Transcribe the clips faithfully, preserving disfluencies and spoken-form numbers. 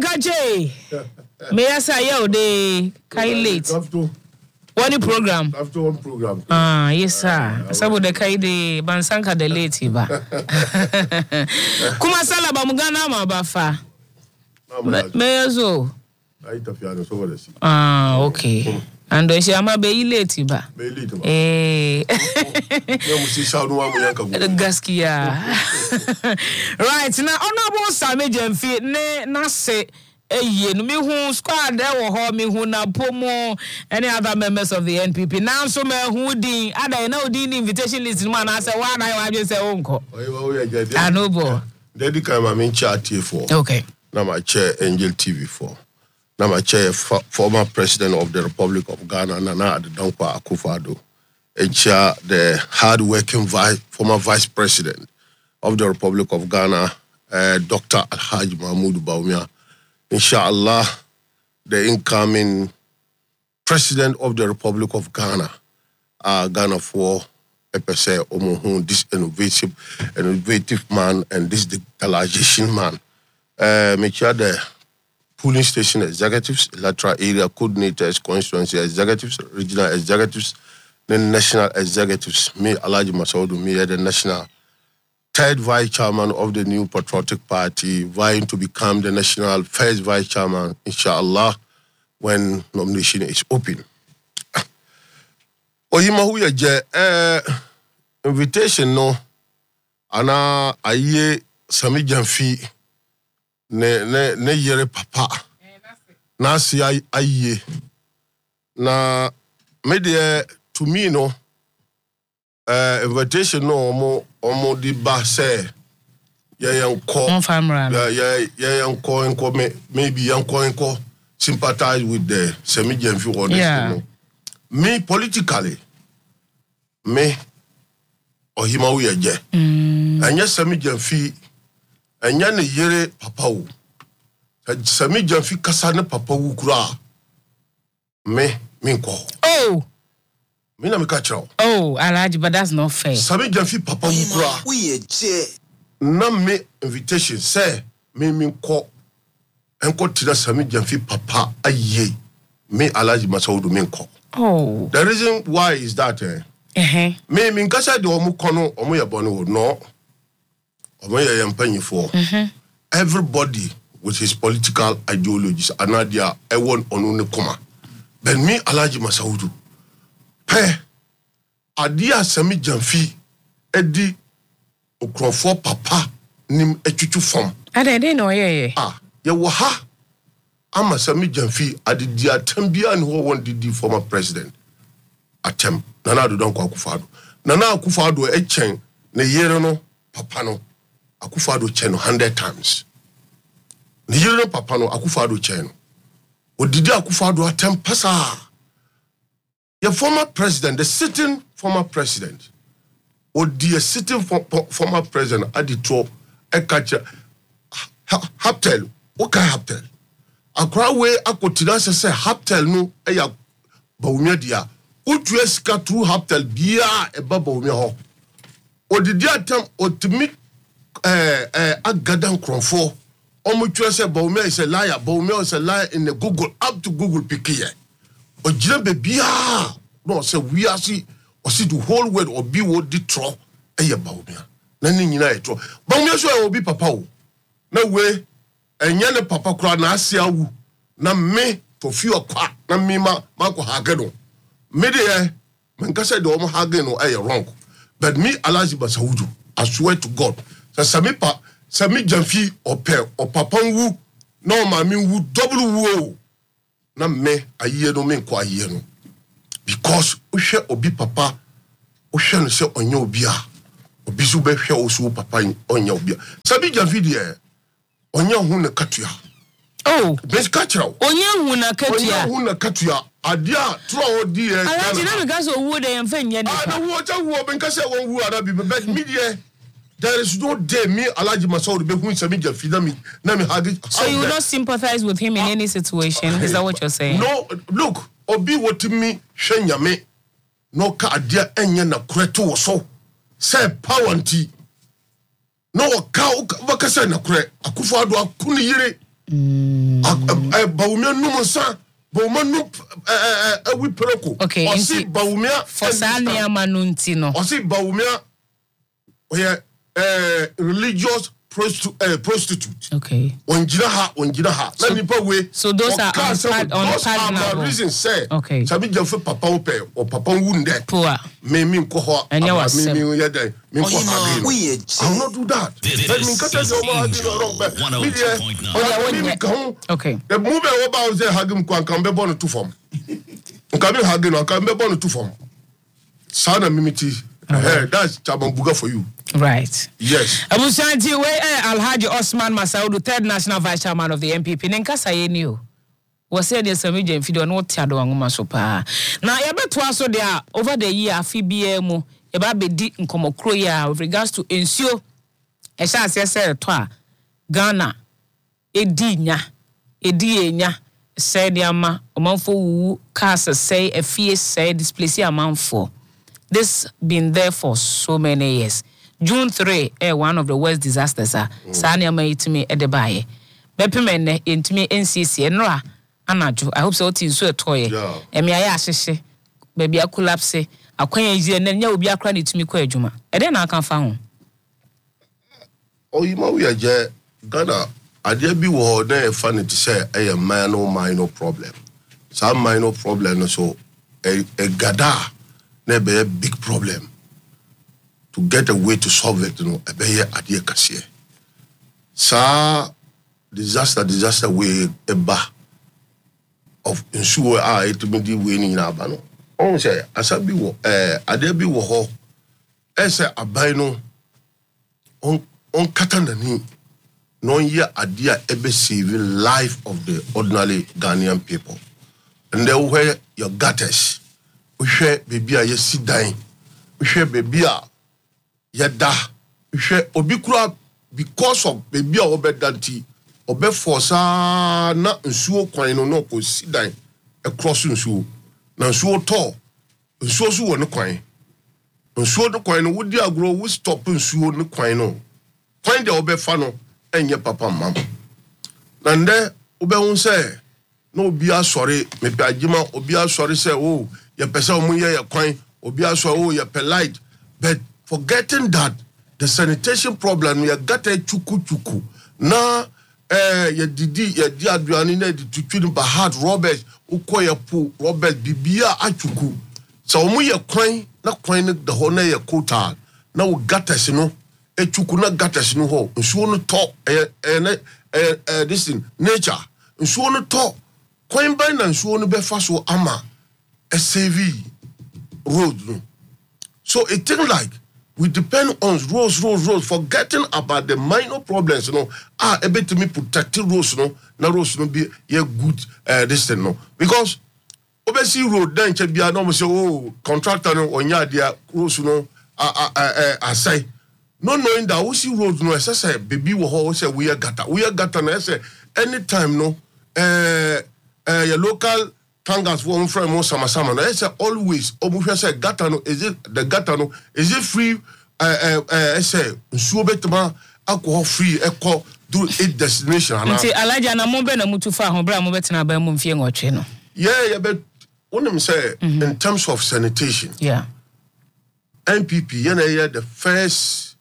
Kaje. Me asa ye ode kai late. One program. After one program. Ah, yes sir. Sabu de kai de bansanka de late ba. Kuma sala ba mugana ma ba fa. Me yazo. Ai tafiano so wala si. Ah, okay. And she ama be late ba. Be late ba. Eh. Ya musi shaunu wa mu yanka go. Gaskiya. Right, now honorable Sammy Jemfi ne na se eye no me hu squad e wo ho me hu na pomo any other members of the N P P now so me hu din ada na odin invitation list no na say wa na wa say wonko anobo dedi kan ma me chat for okay na my chair Angel T V for na my chair former president of the Republic of Ghana Nana Dankwa Akufo-Addo echa the hard working vice former vice president of the Republic of Ghana uh, Doctor Alhaji Mahmoud Bawumia. Inshallah, the incoming president of the Republic of Ghana, uh, Ghana for Epese Omohun, this innovative, innovative man and this digitalization man. Uh, make sure the polling station executives, electoral area coordinators, constituency executives, regional executives, then national executives. Me, Alhaji Masaudu, me, the national third vice chairman of the new patriotic party, vying to become the national first vice chairman, inshallah, when nomination is open. Ohima huya je eh invitation no ana aye Sami Jamfi ne ne ne yere papa na si aye na media to me no uh, invitation no omo omo di ba say ya yanko ya ya ya yanko yanko maybe yanko yanko sympathize with the Sami Jamfi on yeah. this me politically me Ohima we je mm. anya Sami Jamfi anya ne yere papa wo Sami Jamfi kasa ne papa wo kura me me nko oh me na me ka chiro oh Alhaji, but that's not fair. Sami Jamfi papa wo kura we je na me invitation say me me nko enko tira Sami Jamfi papa aye me Alhaji Masaudu me nko. Oh, the reason why is that eh uh-huh. me me nkasa de omu kono omu ye bonu wo no omu ye yampanyifo mhm everybody with his political ideologies anadia ewon onu ne koma but me Alhaji Masaudu pe adia Sami Jamfi edi okrofo papa nim etwetwu fom ade dey no ye ah ye wo ha ama Sami Jamfi adidi atambia ne ho won didi former president atem Nana Dankwa Akufo-Addo Nana Akufo-Addo e chen ne yere no papa no Akufo-Addo chen no one hundred times ne yere no papa no Akufo-Addo chen no odidi Akufo-Addo atem pasa your former president the sitting former president odi a sitting for, for, former president adito e kacha haptel o ka haptel akra we akotira se se haptel no e ya Bawumia dia utu esika through haptel bia e ba Bawumia ho odidi atam otimi eh eh agadan kronfo omutwe se Bawumia is a liar Bawumia is a liar in the Google up to Google pikiye ojira be bia no say we are see or see the whole world or be what the tro e ya Bawumia na ni nyina e tro Bawumia so e obi papa o na we enye ne papa kura na asia wu na me to fio kwa na me ma mako hageno me de men ka say de omo hageno ay wrong but me Alhaji Masaudu I swear to God say Sami pa Sami Jamfi ope o papa wu na ma me wu double wu na me aye no me kwa aye no because o hwe obi papa o hwe no say onye obi a obi su be hwe o su papa onye obi a Sami Jamfi de onye hu na katua oh bes kachira onye hu na katua onye hu na katua adia tro odi e Alhaji na because owu de yemfa nya ni ah na wo ja wo ben ka say won wu ara bi but media there is no day me Alhaji Masaudu be hu Sami Jamfi na me na me hagi so you will not sympathize with him in any situation is that what you're saying? No look obi wotimi hwe nyame no ka adia enye na koreto wo so say power nti no ka ka say na kore Akufo-Addo akuni yire Mm. Baumia Numusa, Baumanu, a whipperco. Okay, or see Baumia for Sania Manuntino. Or see Baumia, where religious prostitu- uh, prostitute. Okay. On Jinaha, on Jinaha. Let me put away. So those are unpad- those are my reasons, say. Okay. Sabi Jaffe Papa Pay or Papa Wounded. Poor. Me mean coho. And you are me me Oh, you know, we I'll not do that. Let me cut it over. Okay. The movie about the Hagim Kwan can be born to form. Can be Hagin or can be born to form. Sana Mimiti. Hey, that's Chabambuga for you. Right. Yes. Abusanti we Alhaji Osman Masaudu, third national vice chairman of the N P P. Nenkasa yeni o. Wase de sami je mfidi ono tiado wanguma so pa. Na yabeto aso there over the year afi bia mu eba bedi nkomokro ya with regards to ensure e sha asese to a Ghana edi nya edi enya say de ama omanfo wu cast say afie say displace amanfo. This been there for so many years. June third, eh, one of the worst disasters. Ah, Sani ama itimi edebaye. Bepimene intimi N C C enra anaju. I hope so. Tinsu etoye. Emi aya asese. Baby a collapse. Akwanya ije nenya obi akra ni tumi kwa adwuma. Ede na aka fa ho. Oh, you know we are je Ghana. Ade bi wo na e fa ne ti say e minor minor problem. Some minor problem so a a gada na be a big problem. To get a way to solve it, you know, a be ade kase. Sa disaster disaster way e ba of ensure ah it be the way ni na ba no. On say asabi wo eh ade bi wo ho e say aban no on on katanani no ye ade a ebe save life of the ordinary Ghanaian people. And then where your gutters we share baby a yes dan we share baby a yada we share obikura because of baby a obedanti obe force na nsuo kwan no no ko sidan across nsuo na nsuo to nsuo so won kwan nsuo no kwan no wodi agro we stop nsuo no kwan no kwan de obe fa no enye papa mam na nde obe hun say no obi asori me pe agima obi asori say oh ye pese omu ye ye kwan obi asori oh ye polite but forgetting that the sanitation problem we got a chuku chuku na eh ye didi ye di aduani na di tutwin ba hard Robert ukoye po Robert bibia achuku so omu ye kwan na kwan ne the ho na ye kota na wo gatters no echuku na gatters no ho nsuo no to eh eh eh this thing nature nsuo no to kwan ban na nsuo no be fa so ama a save road no. So it thing like we depend on roads, roads, roads, forgetting about the minor problems, you know. Ah, a bit to me protecting roads, you know. Now roads no be yeah good uh, this thing, no. Because obviously road then can be a normal say oh contractor no on ya dia roads, you know. Ah ah ah I say no knowing that we see roads no. I say baby we how say we are gata, we are gata. No, I say anytime no. Uh, uh, your local tangas for one friend more sama sama. No, I say always. Obu say gata no. Is it the gata no? Is it free? Uh, uh, uh, I say nsuo betuma alcohol free. Echo do eight destination. Nti alaja na mo be na mutu fa ho bra mo betina ba mo mfie ngotwe no. Yeah, yeah, but when them say mm-hmm. in terms of sanitation. Yeah. N P P, you know, yeah, the first.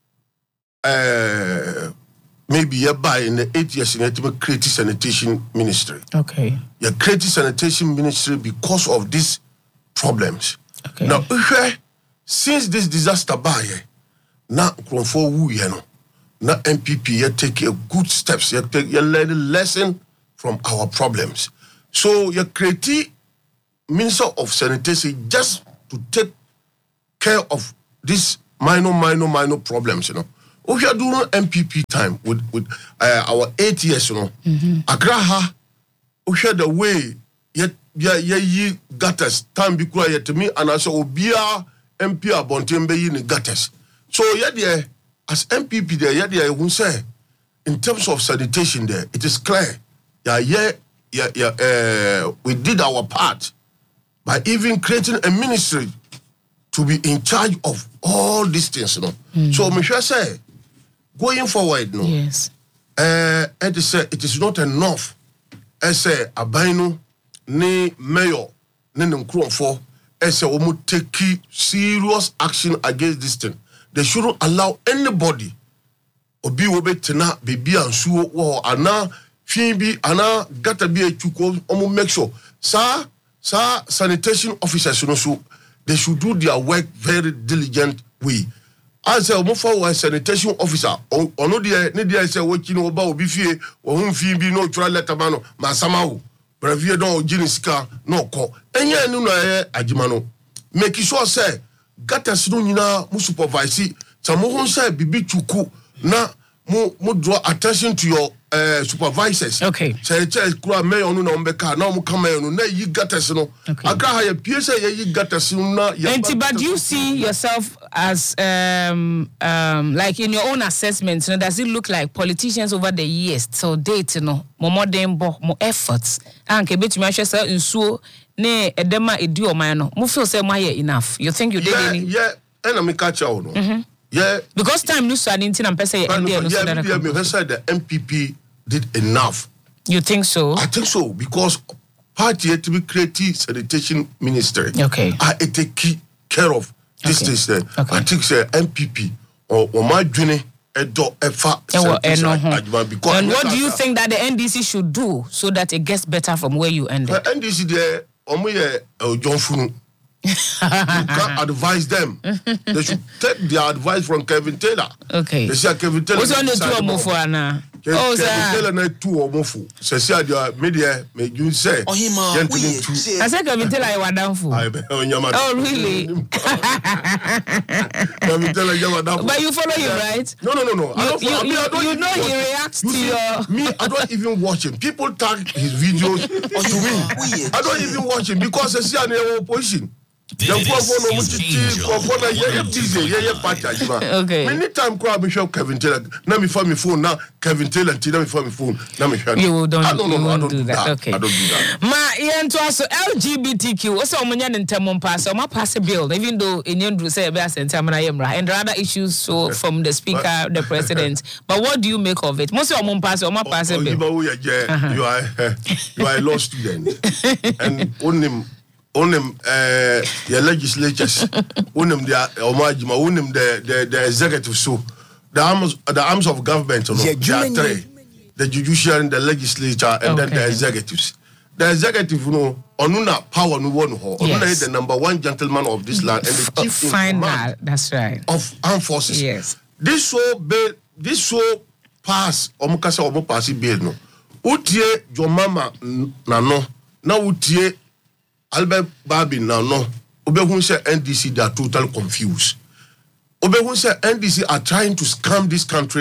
Uh, maybe you buy in the eight years in the creative sanitation ministry. Okay. You creative sanitation ministry because of these problems. Okay. Now, since this disaster by now for who you know, now N P P you take a good steps. You take you learn a lesson from our problems. So you creative minister of sanitation just to take care of these minor, minor, minor problems. You know. We are doing N P P time with with uh, our eight years, you know. Mm-hmm. Agraha, we share the way yet yeah yeah ye gutters time be quiet to me and I say obia M P abontembe yi ni gutters. So yeah there as N P P there yeah there who say in terms of sanitation there it is clear. Yeah yeah yeah yeah uh, we did our part by even creating a ministry to be in charge of all these things, you know. Mm-hmm. So me sure say going forward, no. Yes. eh it is it is not enough say abaino ne mayor ne nkromfo say omo take serious action against this thing. They shouldn't allow anybody obi obetena bebi ansuo wo ana fibi ana gata bi echuko omo make sure sa sa sanitation officers no so they should do their work very diligent way. As a omo for sanitation officer ono de ne de say wochi no oba obi fie wo hu fibi no twa letter ma no masama wo bravie don oginisika no ko enye anu na e agima no make sure say gata sino nyina mu supervise samo hu say bibi chuku na mo mo draw attention to your uh, supervisors. Okay. Say say kura me onu na ombeka na omo kama enu na yi gatas no. Aka ha ya pie say yi gatas no na ya. But do you see yourself as um um like in your own assessment, you know, does it look like politicians over the years so date you know more modern more efforts and ke betumi ahwe say nsuo ne edema edu o man no mo feel say mo enough? You think you did yeah, any? Yeah, and I catch you no. Mm-hmm. Yeah. Because time no so anything am person yeah, yeah, yeah, me say the M P P did enough. You think so? I think so because party to be creative sanitation ministry. Okay. I take care of this okay. is the okay. I think say M P P or or my journey edo efa because and what do you think that the N D C should do so that it gets better from where you ended? The N D C there omoye John Funu. You can't advise them. They should take their advice from Kevin Taylor. Okay. They say Kevin Taylor. What's on the two more for now? Oh, Kevin Taylor na two or more for. Say say the media may you say. Oh him. I said Kevin Taylor you were down for. Oh really? Kevin Taylor you were down for. But you follow him, right? No no no no. You, I don't, you, I mean, I don't you know he reacts to your. Me I don't even watch him. People tag his videos to me. I don't even watch him because they see an opposition. Okay. Many time crowd me show Kevin Taylor. Now me find me phone now. Kevin Taylor and now me find me phone. Now me show. You don't. I don't know. I don't do that. that. Okay. I don't do that. Ma yento also L G B T Q. Also omunya ntemon pass. O ma pass a bill. Even though Enyandru say be asenta na yemra and other issues so from the speaker, the president. But what do you make of it? Most of them pass. O ma pass a bill. You are you are a law student and only. Onem uh the legislatures, onem the omajima, onem the the the executive. So the arms the arms of government, you know, yeah, there are three: the judiciary, the legislature, and okay. then the executives. The executive, you know, onuna power no one ho. Onuna is the number one gentleman of this land and the chief in command. That's right. Of armed forces. Yes. This so bill, this so pass. Omukasa omo passi bill no. Utie jomama nano na utie. Albert Babin now no. Obehun say N D C they are totally confused. Obehun say N D C are trying to scam this country